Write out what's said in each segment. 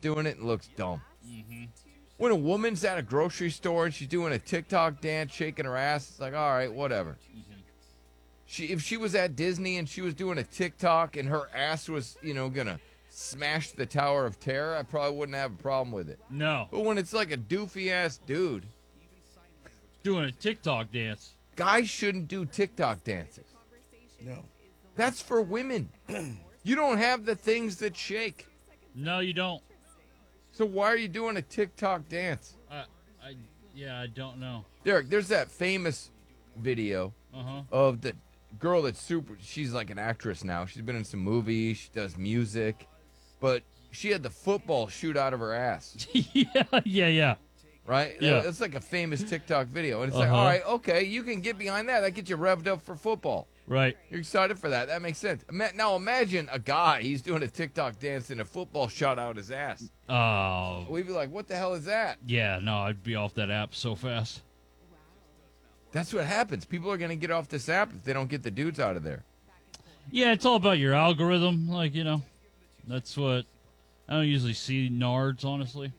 doing it and looks dumb. When a woman's at a grocery store and she's doing a TikTok dance, shaking her ass, it's like, all right, whatever. If she was at Disney and she was doing a TikTok and her ass was, gonna smash the Tower of Terror, I probably wouldn't have a problem with it. No. But when it's like a doofy-ass dude. Doing a TikTok dance. Guys shouldn't do TikTok dances. No. That's for women. You don't have the things that shake. No, you don't. So why are you doing a TikTok dance? I don't know. Derek, there's that famous video of the girl that's she's like an actress now. She's been in some movies. She does music. But she had the football shoot out of her ass. Yeah. Right? Yeah. It's like a famous TikTok video. And it's like, all right, okay, you can get behind that. That gets you revved up for football. Right. You're excited for that. That makes sense. Now imagine a guy, he's doing a TikTok dance and a football shot out his ass. Oh. We'd be like, what the hell is that? Yeah, no, I'd be off that app so fast. That's what happens. People are going to get off this app if they don't get the dudes out of there. Yeah, it's all about your algorithm. Like, that's what... I don't usually see nards, honestly.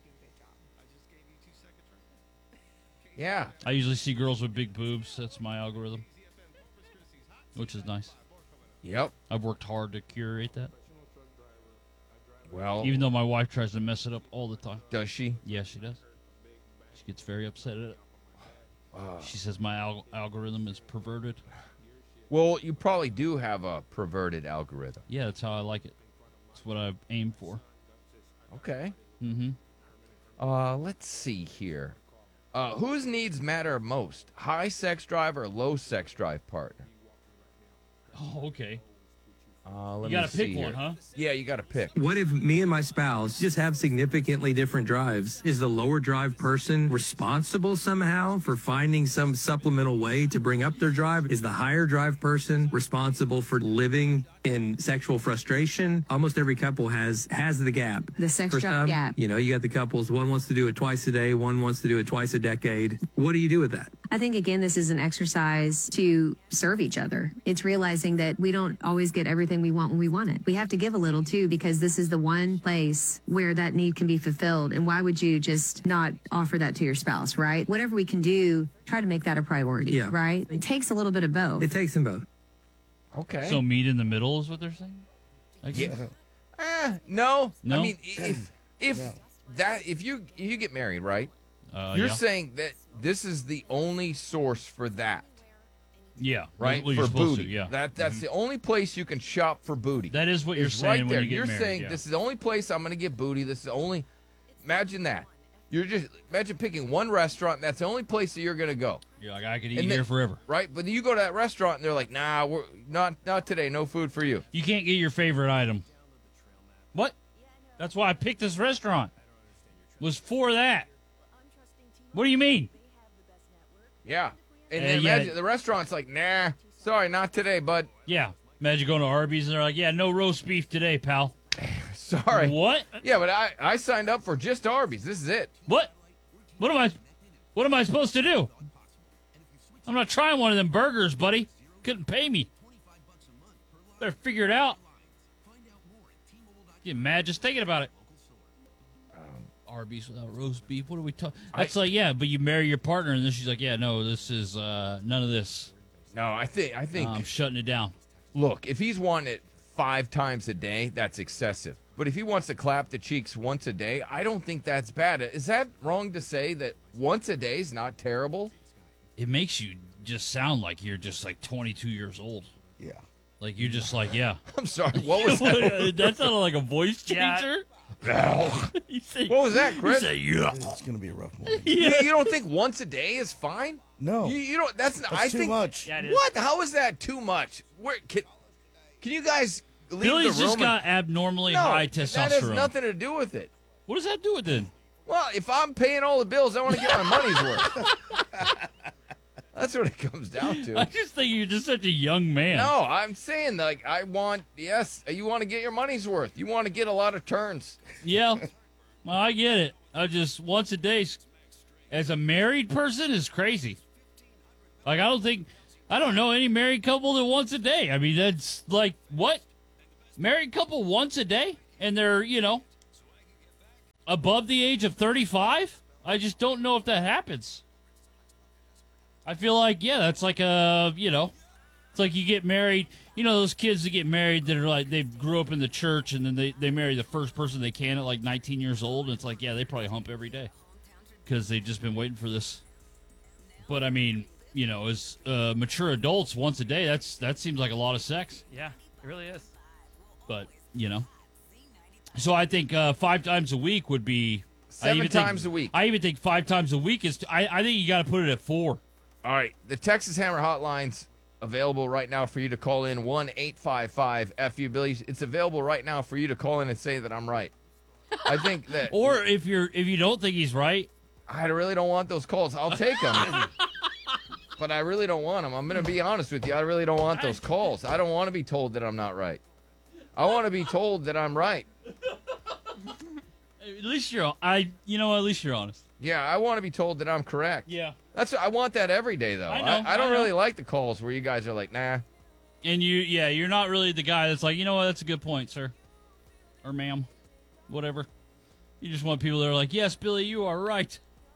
Yeah. I usually see girls with big boobs. That's my algorithm. Which is nice. Yep. I've worked hard to curate that. Well, even though my wife tries to mess it up all the time. Does she? Yeah, she does. She gets very upset at it. She says my algorithm is perverted. Well, you probably do have a perverted algorithm. Yeah, that's how I like it. That's what I aim for. Okay. Mm-hmm. Let's see here. Whose needs matter most? High sex drive or low sex drive partner? Oh, okay. Let you me gotta pick see one, here. huh? Yeah, you gotta pick. What if me and my spouse just have significantly different drives? Is the lower drive person responsible somehow for finding some supplemental way to bring up their drive? Is the higher drive person responsible for living in sexual frustration? Almost every couple has the gap. The sex For drive some, gap. You got the couples, one wants to do it twice a day, one wants to do it twice a decade. What do you do with that? I think, again, this is an exercise to serve each other. It's realizing that we don't always get everything we want when we want it. We have to give a little, too, because this is the one place where that need can be fulfilled. And why would you just not offer that to your spouse, right? Whatever we can do, try to make that a priority, right? It takes a little bit of both. It takes them both. Okay. So meet in the middle is what they're saying? I guess. No. No? I mean, if you get married, right? You're yeah. saying that this is the only source for that. Yeah. Right? Well, you're for supposed booty. to, yeah. That's the only place you can shop for booty. That is what you're It's saying right there. when you get You're married. saying yeah. this is the only place I'm going to get booty. This is the only. Imagine that. Imagine picking one restaurant. And that's the only place that you're going to go. You're like, I could eat And here then- forever. Right? But then you go to that restaurant and they're like, nah, we're not today. No food for you. You can't get your favorite item. What? That's why I picked this restaurant. Was for that. What do you mean? Yeah. And Yeah. imagine the restaurant's like, nah, sorry, not today, bud. Yeah. Imagine going to Arby's and they're like, yeah, no roast beef today, pal. Sorry. What? Yeah, but I signed up for just Arby's. This is it. What? What am I supposed to do? I'm not trying one of them burgers, buddy. Couldn't pay me. Better figure it out. Get mad just thinking about it. Arby's without roast beef. What are we talking? That's like, yeah, but you marry your partner, and then she's like, yeah, no, this is none of this. No, I think I'm shutting it down. Look, if he's wanting it 5 times a day, that's excessive. But if he wants to clap the cheeks once a day, I don't think that's bad. Is that wrong to say that once a day is not terrible? It makes you just sound like you're just like 22 years old. Yeah. Like you're just like, yeah. I'm sorry. What was that? That sounded like a voice changer. What was that, Chris? You say, yeah. It's going to be a rough morning. You don't think once a day is fine? No. You don't. That's I too think. much. Yeah, it is. What? How is that too much? Where can you guys leave Billy's the room? just got abnormally no, high that has testosterone. nothing to do with it. What does that do with it? Well, if I'm paying all the bills, I want to get my money's worth. That's what it comes down to. I just think you're just such a young man. No, I'm saying like you want to get your money's worth. You want to get a lot of turns. Yeah. Well, I get it. I just once a day as a married person is crazy. Like I don't know any married couple that once a day. I mean, that's like what? Married couple once a day? And they're, above the age of 35? I just don't know if that happens. I feel like, yeah, that's like it's like you get married. You know those kids that get married that are like, they grew up in the church and then they marry the first person they can at like 19 years old. And it's like, yeah, they probably hump every day because they've just been waiting for this. But I mean, as mature adults, once a day, that seems like a lot of sex. Yeah, it really is. But, so I think 5 times a week would be 7 times a week. I even think 5 times a week is. I think you got to put it at 4. All right, the Texas Hammer Hotline's available right now for you to call in 1-855-FU-Billy. It's available right now for you to call in and say that I'm right. I think that. Or if you don't think he's right, I really don't want those calls. I'll take them. But I really don't want them. I'm going to be honest with you. I really don't want those calls. I don't want to be told that I'm not right. I want to be told that I'm right. at least you're. At least you're honest. Yeah, I want to be told that I'm correct. Yeah. I want that every day, though. I don't really like the calls where you guys are like, nah. And you're not really the guy that's like, you know what, that's a good point, sir. Or ma'am. Whatever. You just want people that are like, yes, Billy, you are right.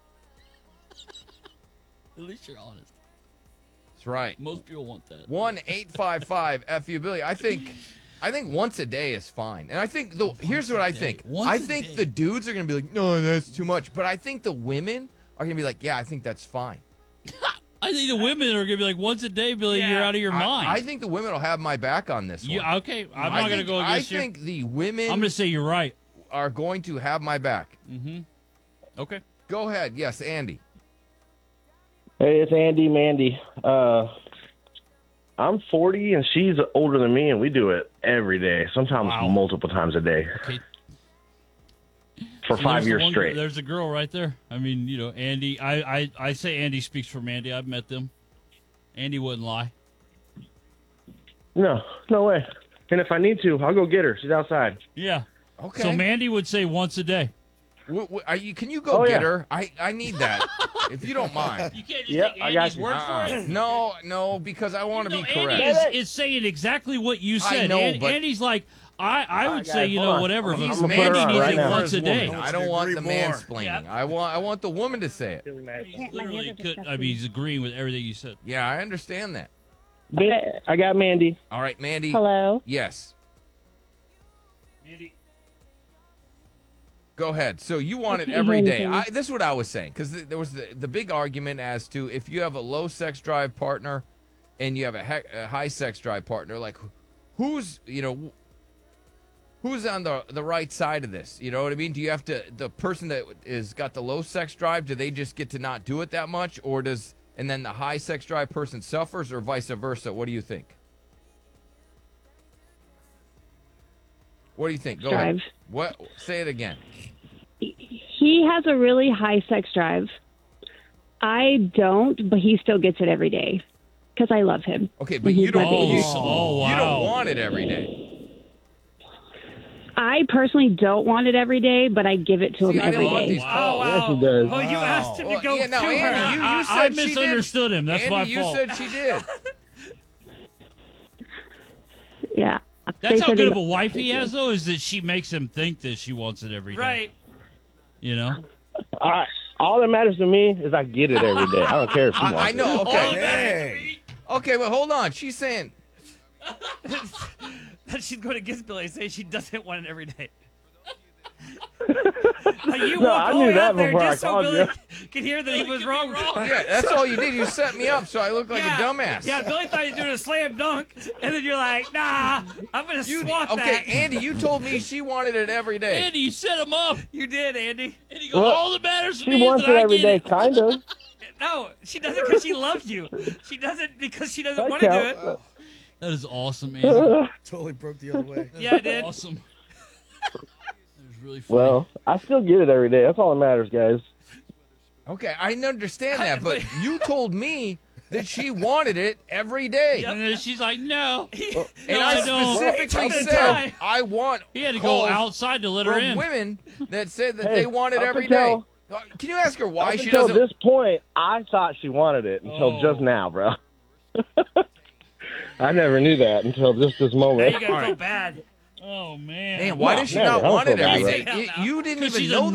At least you're honest. That's right. Most people want that. 1-855-FU-Billy. I think once a day is fine. And I think, here's what I think. I think the dudes are going to be like, no, that's too much. But I think the women are going to be like, yeah, I think that's fine. I think the women are going to be like, once a day, Billy, you're out of your mind. I think the women will have my back on this one. Yeah, okay. I'm not going to go against you. I think the women I'm going to say you're right. Are going to have my back. Mm-hmm. Okay. Go ahead. Yes, Andy. Hey, it's Andy Mandy. I'm 40 and she's older than me, and we do it every day, sometimes multiple times a day. Okay. For 5 years straight. There's a girl right there. I mean, Andy. I say Andy speaks for Mandy. I've met them. Andy wouldn't lie. No way. And if I need to, I'll go get her. She's outside. Yeah. Okay. So Mandy would say once a day. Can you go get her? I need that, if you don't mind. You can't just take Andy's word for it? No, because I want to be correct. Andy is saying exactly what you said. I know, but Andy's like, I would say, whatever. He's Mandy needs right it now. once a day. I don't want the Agree mansplaining. Yeah. I want the woman to say it. He's literally he's agreeing with everything you said. Yeah, I understand that. I got Mandy. All right, Mandy. Hello. Yes. Mandy. Go ahead. So you want it every day. This is what I was saying, because there was the big argument as to if you have a low sex drive partner and you have a high sex drive partner, like who's on the right side of this? You know what I mean? Do you have to, the person that is got the low sex drive, do they just get to not do it that much, and then the high sex drive person suffers, or vice versa? What do you think? What do you think? Go ahead. What? Say it again. He has a really high sex drive. I don't, but he still gets it every day because I love him. Okay, but you don't. Oh, wow. You don't want it every day. I personally don't want it every day, but I give it to him I every don't want day. these calls. Yes, he does. Oh, you asked him to go yeah, no, to her. Andy, you said I she did. misunderstood him. That's Andy, my you fault. said she did. Yeah. That's They how said good they- of a wife he has, though, is that she makes him think that she wants it every day. Right. All that matters to me is I get it every day. I don't care if she wants I know. it. Okay. Hey. Okay, but hold on. She's saying. That she's going against Billy and say she doesn't want it every day. Like you No, walk I all the knew way that out there before I just so called Billy you. could hear that he was wrong. Yeah, that's all you did. You set me up so I look like a dumbass. Yeah, Billy thought he was doing a slam dunk, and then you're like, nah, I'm going to swat Okay, that. Andy, you told me she wanted it every day. Andy, you set him up. You did, Andy. And he goes, Well, all that matters to me She is wants that it I every get day, it. kind of. No, she doesn't because she loves you. She doesn't because she doesn't That want to do counts. it. That is awesome, Andy. Totally broke the other way. That Yeah, I is did. awesome. That was really funny. Well, I still get it every day. That's all that matters, guys. Okay, I understand that, but you told me that she wanted it every day. And then she's like, no. And No, I I don't. specifically Take the said time. I want He had to go calls outside to let her from in. women that said that Hey, they want it up every day. until- Can you ask her why Up she until doesn't? this point, I thought she wanted it until Oh. just now, bro. I never knew that until just this Now moment. you got to feel bad. Oh, man. Man, why does she never. not I don't want it feel every bad, day? right? You didn't Because even she's know